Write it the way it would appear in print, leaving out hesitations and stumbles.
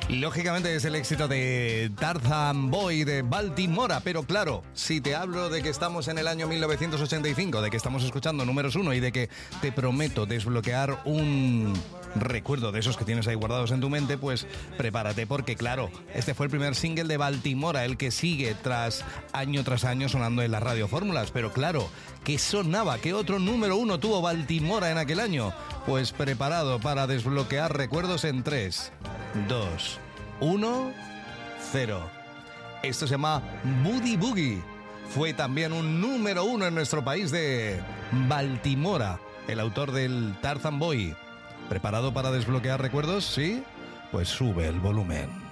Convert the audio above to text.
Lógicamente es el éxito de Tarzan Boy de Baltimora, pero claro, si te hablo de que estamos en el año 1985, de que estamos escuchando números 1 y de que te prometo desbloquear un recuerdo de esos que tienes ahí guardados en tu mente, pues prepárate, porque claro, este fue el primer single de Baltimora, el que sigue tras año sonando en las radiofórmulas, pero claro, ¿qué sonaba? ¿Qué otro número 1 tuvo Baltimora en aquel año? Pues preparado para desbloquear recuerdos en 3, 2, 1, 0. Esto se llama Boogie Boogie. Fue también un número 1 en nuestro país de Baltimora, el autor del Tarzan Boy. ¿Preparado para desbloquear recuerdos? ¿Sí? Pues sube el volumen.